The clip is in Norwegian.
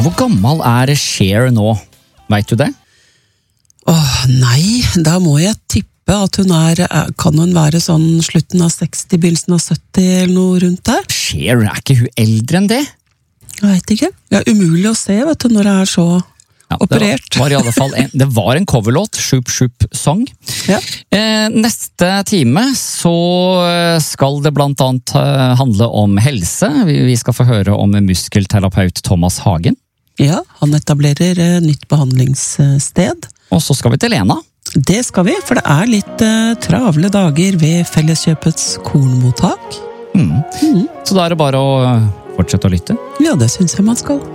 Hvor gammel Cher nå? Vet du det? Nei, da må jeg tippe at kan hun være sånn slutten av 60, begynnelsen av 70 eller noe rundt der? Cher, ikke hun eldre enn det? Jeg vet ikke. Det umulig å se, vet du, når det så operert. Det var i alle fall det var en coverlåt, Shup Shup Song. Ja. Neste time så skal det blant annet handle om helse. Vi skal få høre om muskelterapeut Thomas Hagen. Ja, han etablerer nytt behandlingssted. Og så skal vi til Lena. Det skal vi, for det litt travle dager ved Felleskjøpets kornmottak. Så da det bare å fortsette å lytte. Ja, det synes jeg man skal.